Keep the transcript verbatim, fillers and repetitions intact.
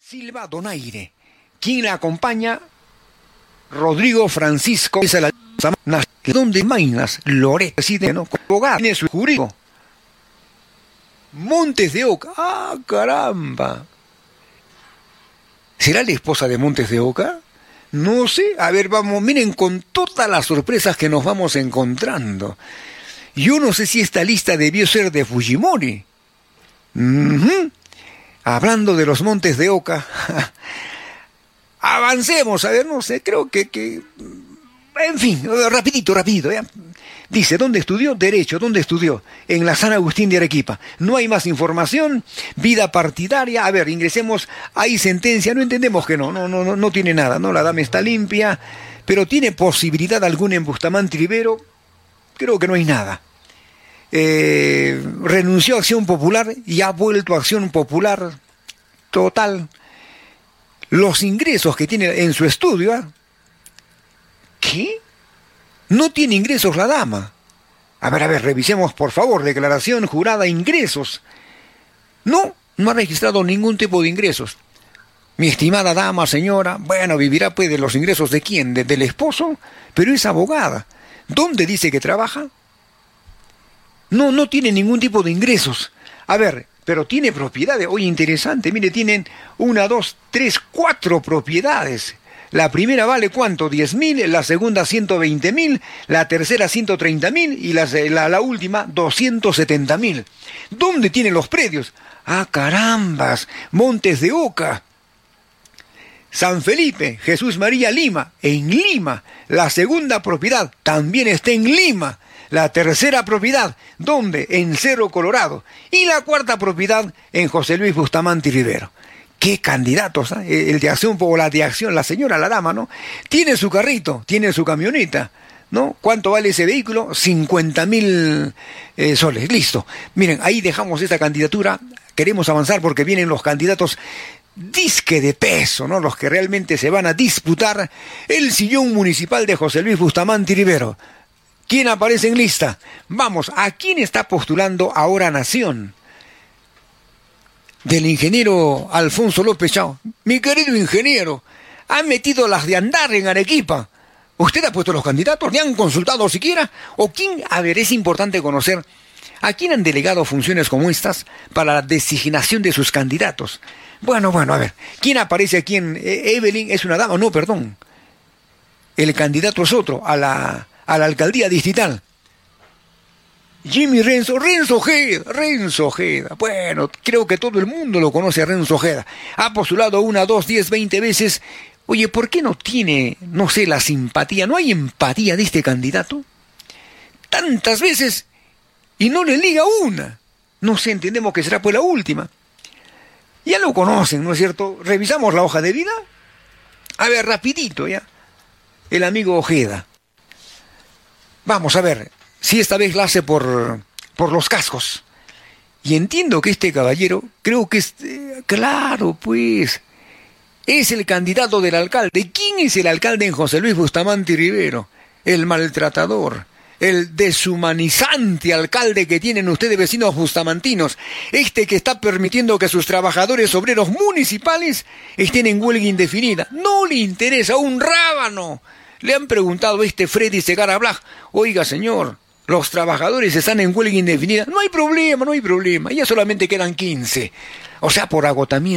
Silva Donaire. Quien la acompaña, Rodrigo Francisco donde Mainas, Loret, reside, ¿no? Hogar, tiene su jurídico. Montes de Oca. ¡Ah, caramba! ¿Será la esposa de Montes de Oca? No sé. A ver, vamos, miren con todas las sorpresas que nos vamos encontrando. Yo no sé si esta lista debió ser de Fujimori. Uh-huh. Hablando de los Montes de Oca. Avancemos, a ver, no sé, creo que... que... En fin, rapidito, rapidito, ¿ya? Dice, ¿dónde estudió? Derecho, ¿dónde estudió? En la San Agustín de Arequipa. No hay más información, vida partidaria, a ver, ingresemos, hay sentencia, no entendemos que no, no, no, no, no tiene nada, ¿no? La dama está limpia, pero ¿tiene posibilidad alguna en Bustamante Rivero? Creo que no hay nada. Eh, renunció a Acción Popular y ha vuelto a Acción Popular total. Los ingresos que tiene en su estudio, ¿eh? ¿Qué? No tiene ingresos la dama. A ver, a ver, revisemos por favor, declaración jurada, ingresos. No, no ha registrado ningún tipo de ingresos. Mi estimada dama, señora, bueno, vivirá pues de los ingresos de quién, de, del esposo, pero es abogada. ¿Dónde dice que trabaja? No, no tiene ningún tipo de ingresos. A ver, pero tiene propiedades. Oye, interesante, mire, tienen una, dos, tres, cuatro propiedades. La primera vale ¿cuánto? diez mil, la segunda ciento veinte mil, la tercera ciento treinta mil y la, la, la última doscientos setenta mil. ¿Dónde tiene los predios? Ah, carambas, Montes de Oca. San Felipe, Jesús María Lima, en Lima. La segunda propiedad también está en Lima. La tercera propiedad, ¿dónde? En Cerro Colorado. Y la cuarta propiedad en José Luis Bustamante Rivero. ¡Qué candidatos! ¿eh? El de acción o la de acción, la señora, la dama, ¿no? Tiene su carrito, tiene su camioneta, ¿no? ¿Cuánto vale ese vehículo? cincuenta mil eh, soles. Listo. Miren, ahí dejamos esta candidatura. Queremos avanzar porque vienen los candidatos disque de peso, ¿no? Los que realmente se van a disputar el sillón municipal de José Luis Bustamante Rivero. ¿Quién aparece en lista? Vamos, ¿a quién está postulando ahora Nación? Del ingeniero Alfonso López Chao. Mi querido ingeniero, ha metido las de andar en Arequipa. ¿Usted ha puesto los candidatos? ¿Le han consultado siquiera? ¿O quién? A ver, es importante conocer a quién han delegado funciones como estas para la designación de sus candidatos. Bueno, bueno, a ver, ¿quién aparece aquí en eh, Evelyn? ¿Es una dama? No, perdón. El candidato es otro, a la, a la alcaldía distrital. Jimmy Renzo, Renzo Ojeda, Renzo Ojeda. Bueno, creo que todo el mundo lo conoce a Renzo Ojeda. Ha postulado una, dos, diez, veinte veces. Oye, ¿por qué no tiene, no sé, la simpatía? ¿No hay empatía de este candidato? Tantas veces y no le liga una. No sé, entendemos que será pues la última. Ya lo conocen, ¿no es cierto? Revisamos la hoja de vida. A ver, rapidito ya. El amigo Ojeda. Vamos a ver. Si esta vez la hace por, por los cascos. Y entiendo que este caballero, creo que es, eh, claro, pues, es el candidato del alcalde. ¿Quién es el alcalde en José Luis Bustamante Rivero? El maltratador, el deshumanizante alcalde que tienen ustedes vecinos bustamantinos. Este que está permitiendo que sus trabajadores obreros municipales estén en huelga indefinida. No le interesa un rábano. Le han preguntado a este Freddy Segarra Blag, oiga señor, los trabajadores están en huelga indefinida. No hay problema, no hay problema. Ya solamente quedan quince. O sea, por agotamiento.